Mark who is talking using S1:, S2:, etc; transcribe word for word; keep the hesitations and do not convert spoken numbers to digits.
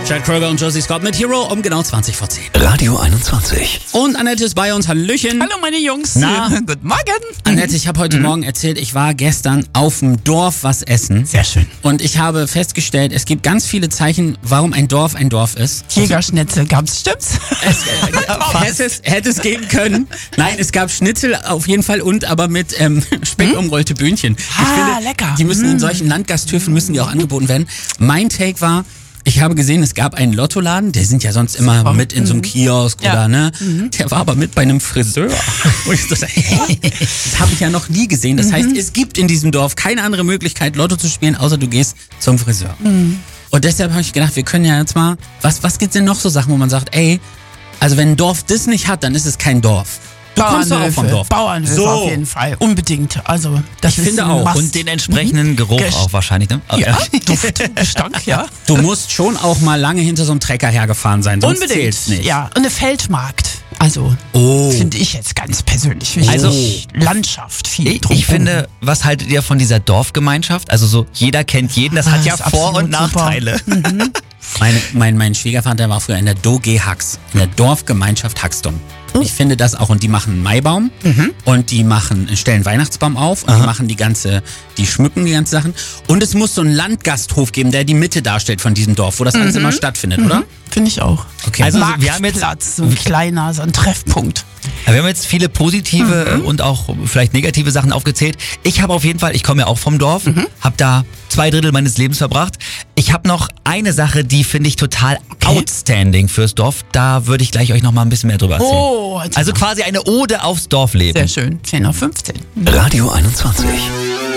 S1: Chad Kroeger und Josie Scott mit Hero um genau zwanzig vor zehn.
S2: Radio einundzwanzig.
S1: Und Annette ist bei uns. Hallöchen.
S3: Hallo meine Jungs.
S1: Na?
S3: Guten Morgen.
S1: Annette, ich habe heute Morgen erzählt, ich war gestern auf dem Dorf was essen.
S3: Sehr schön.
S1: Und ich habe festgestellt, es gibt ganz viele Zeichen, warum ein Dorf ein Dorf ist.
S3: Jägerschnitzel gab's, stimmt's?
S1: Es, äh, hätte, es, hätte es geben können. Nein, es gab Schnitzel auf jeden Fall und aber mit ähm, Speck umrollte Böhnchen. Ich
S3: Ah, lecker.
S1: Die müssen in
S3: Mm.
S1: solchen Landgasthöfen müssen die auch angeboten werden. Mein Take war, ich habe gesehen, es gab einen Lottoladen, der sind ja sonst immer
S3: Super.
S1: mit in so einem Kiosk
S3: Ja.
S1: oder ne, der war aber mit bei einem Friseur. Und ich so, hä? Das habe ich ja noch nie gesehen. Das heißt, es gibt in diesem Dorf keine andere Möglichkeit, Lotto zu spielen, außer du gehst zum Friseur. Und deshalb habe ich gedacht, wir können ja jetzt mal, was, was gibt's denn noch so Sachen, wo man sagt, ey, also wenn ein Dorf das nicht hat, dann ist es kein Dorf. Du kommst doch auch vom Dorf.
S3: Bauernhöfe
S1: So.
S3: auf jeden Fall. Unbedingt. Also, das
S1: Ich
S3: ist
S1: finde
S3: ein
S1: auch.
S3: Must.
S2: Und den entsprechenden Geruch
S3: Gesch-
S2: auch wahrscheinlich, ne? Okay.
S3: Ja, Duft, Gestank, ja.
S1: Du musst schon auch mal lange hinter so einem Trecker hergefahren sein, sonst
S3: Unbedingt.
S1: zählt's nicht.
S3: Ja, und eine Feldmarkt. Also,
S1: Oh.
S3: finde ich jetzt ganz persönlich wichtig.
S2: Also-
S3: Landschaft, viel
S2: Ich,
S3: drumherum.
S2: ich finde, was haltet ihr von dieser Dorfgemeinschaft? Also so, jeder kennt jeden, das
S3: Ah,
S2: hat ja
S3: ist
S2: Vor- und
S3: absolut super.
S2: Nachteile.
S1: Mein, mein, mein Schwiegervater war früher in der D O G Hax, in der Dorfgemeinschaft Haxdom. Ich finde das auch, und die machen einen Maibaum und die machen, stellen Weihnachtsbaum auf und die machen die ganze, die schmücken die ganzen Sachen. Und es muss so einen Landgasthof geben, der die Mitte darstellt von diesem Dorf, wo das alles immer stattfindet, oder?
S3: Finde ich auch.
S1: Okay.
S2: Also,
S3: Also,
S2: wir haben jetzt-
S3: Marktplatz, so ein kleiner, so ein Treffpunkt.
S2: Wir haben jetzt viele positive und auch vielleicht negative Sachen aufgezählt. Ich habe auf jeden Fall, ich komme ja auch vom Dorf, habe da zwei Drittel meines Lebens verbracht. Ich habe noch eine Sache, die finde ich total outstanding fürs Dorf. Da würde ich gleich euch noch mal ein bisschen mehr drüber erzählen.
S3: Oh,
S2: Also quasi eine Ode aufs Dorfleben.
S3: sehr schön. zehn Uhr fünfzehn.
S2: Radio einundzwanzig.